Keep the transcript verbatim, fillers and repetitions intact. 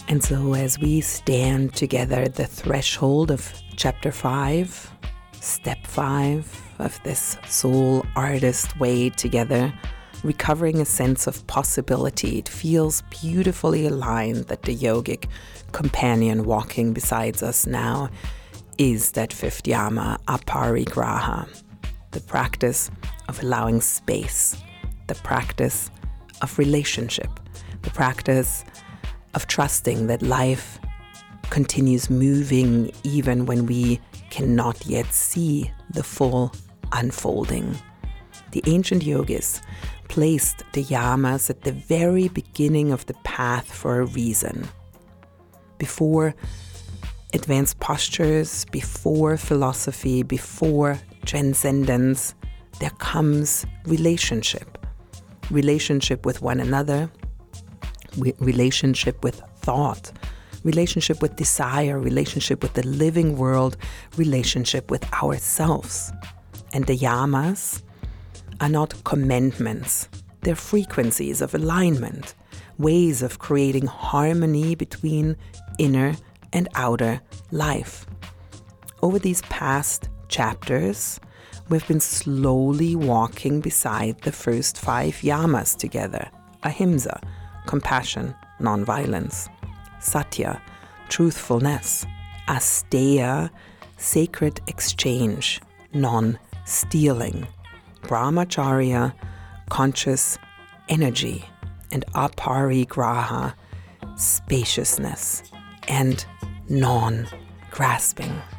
And so as we stand together at the threshold of chapter five, step five of this soul artist way together, recovering a sense of possibility, it feels beautifully aligned that the yogic companion walking beside us now is that fifth yama, aparigraha, the practice of allowing space, the practice of relationship, the practice of trusting that life continues moving even when we cannot yet see the full unfolding. The ancient yogis placed the yamas at the very beginning of the path for a reason. Before advanced postures, before philosophy, before transcendence, there comes relationship. Relationship with one another, relationship with thought, relationship with desire, relationship with the living world, relationship with ourselves. And the yamas are not commandments, they're frequencies of alignment, ways of creating harmony between inner and outer life. Over these past chapters, we've been slowly walking beside the first five yamas together: ahimsa, compassion, non-violence; satya, truthfulness; asteya, sacred exchange, non-stealing; brahmacharya, conscious energy; and aparigraha, spaciousness and non-grasping.